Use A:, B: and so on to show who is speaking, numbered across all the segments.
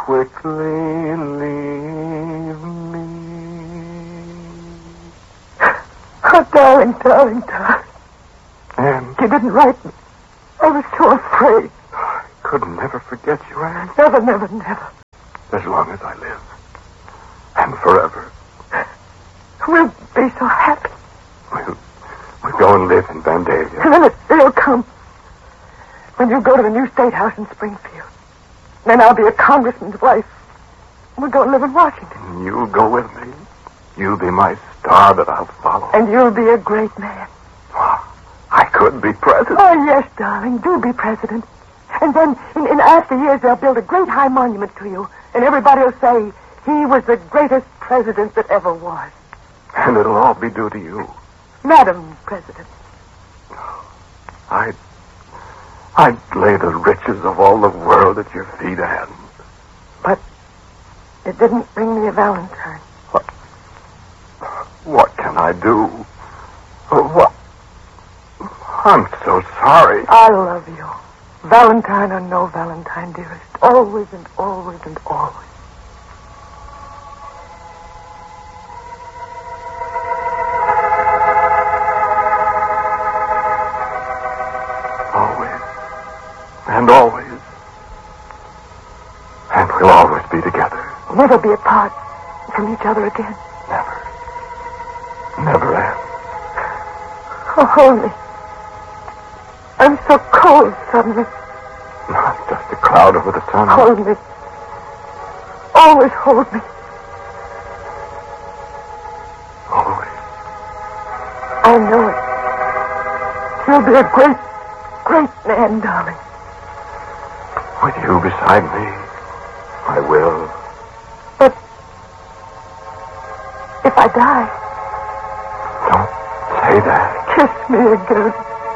A: quickly leave me.
B: Oh, darling, darling, darling.
A: Anne.
B: You didn't write me. I was so afraid.
A: I could never forget you, Anne.
B: Never, never, never.
A: As long as I live. And forever.
B: We'll be so happy.
A: We'll go and live in Vandalia.
B: And then the day will come when you go to the new state house in Springfield. Then I'll be a congressman's wife. We'll go and live in Washington.
A: You'll go with me. You'll be my star that I'll follow.
B: And you'll be a great man.
A: Oh, I could be president.
B: Oh, yes, darling. Do be president. And then, in after years, they'll build a great high monument to you. And everybody will say, he was the greatest president that ever was.
A: And it'll all be due to you.
B: Madam President.
A: I'd lay the riches of all the world at your feet, Anne.
B: But it didn't bring me a Valentine.
A: What can I do? What? I'm so sorry.
B: I love you. Valentine or no Valentine, dearest. Always and always and always.
A: Always. And always. And we'll always be together.
B: Never be apart from each other again.
A: Never. Never, Anne.
B: Oh, hold me. I'm so cold suddenly.
A: Not just a cloud over the sun.
B: Hold me. Always hold me.
A: Always.
B: I know it. You'll be a great, great man, darling.
A: With you beside me, I will.
B: But if I die...
A: Don't say that.
B: Kiss me again.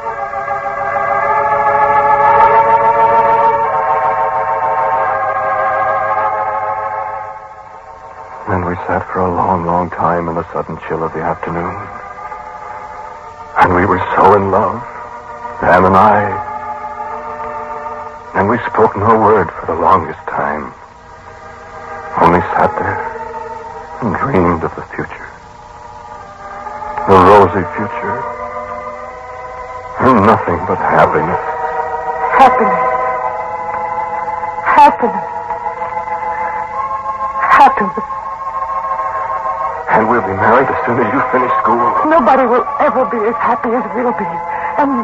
A: Then we sat for a long, long time in the sudden chill of the afternoon. And we were so in love, Anne and I. And we spoke no word for the longest time. Only sat there and dreamed of the future. The rosy future. And nothing but happiness.
B: Happiness. Happiness. Happiness.
A: And we'll be married as soon as you finish school.
B: Nobody will ever be as happy as we'll be. And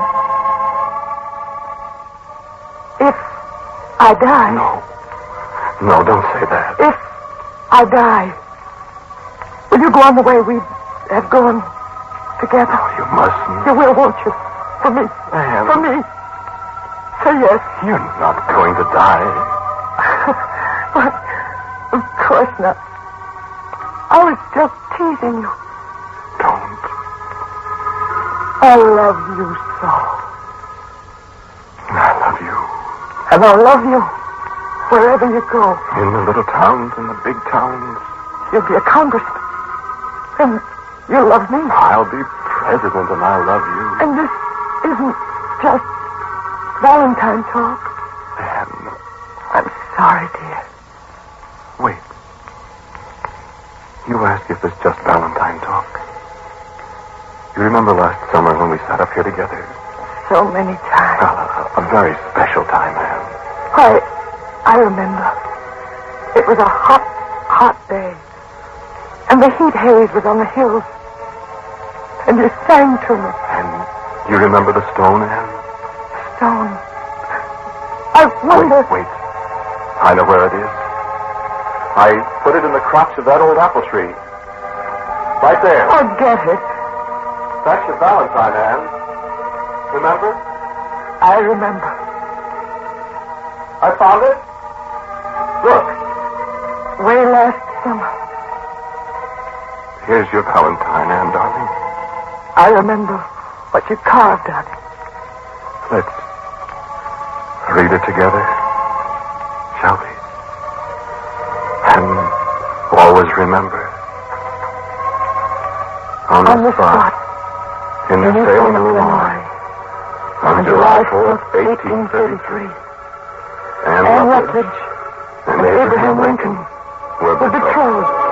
B: if I die...
A: No, don't say that.
B: If I die, will you go on the way we have gone together?
A: Oh, you mustn't.
B: You will, won't you? For me.
A: Anne.
B: For me. Say yes.
A: You're not going to die.
B: But of course not. I was just teasing you.
A: Don't.
B: I love you so.
A: I love you.
B: And I'll love you wherever you go.
A: In the little towns and the big towns.
B: You'll be a congressman. And you'll love me.
A: I'll be president and I'll love you.
B: And this isn't just Valentine talk.
A: Anne.
B: I'm sorry, dear.
A: Wait. You asked if it's just Valentine talk. You remember last summer when we sat up here together?
B: So many times.
A: Well, a very special time, Anne.
B: I remember. It was a hot, hot day. And the heat haze was on the hills. And you sang to me.
A: And you remember the stone, Anne?
B: Stone. I wonder...
A: Wait. I know where it is. I put it in the crotch of that old apple tree. Right there.
B: Forget it.
A: That's your Valentine, Anne. Remember?
B: I remember.
A: I found it. Look.
B: Way last summer.
A: Here's your Valentine, Anne, darling.
B: I remember what you carved on it.
A: Let's read it together, shall we? And always remember. On the spot, in Salem, Illinois, on July 4th, 1833, Anne Rutledge and Abraham Lincoln were betrothed.